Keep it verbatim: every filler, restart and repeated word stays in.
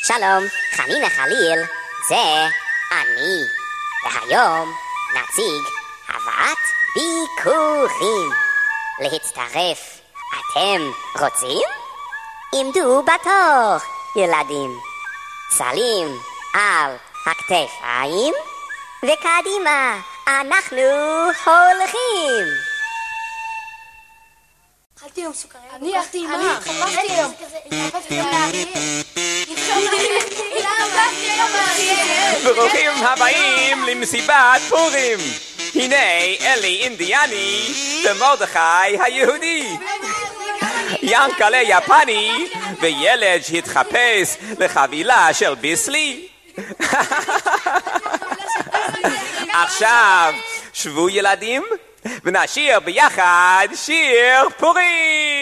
שלום, חנינה חליל, זה אני. והיום נציג הבאת ביקורים. להצטרף, אתם רוצים? עמדו בתור, ילדים. סלים על הכתפיים, וקדימה, אנחנו הולכים. אכלתי היום סוכריה. אני אכלתי עם מה? התחפשתי היום. התחפשתי היום לאריאל. ברוכים הבאים למסיבת פורים. הנה אלי אינדיאני ומרדכי היהודי. ינקלה יפני וילד שהתחפש לחבילה של ביסלי. עכשיו שבו ילדים ונשיר ביחד שיר פורים.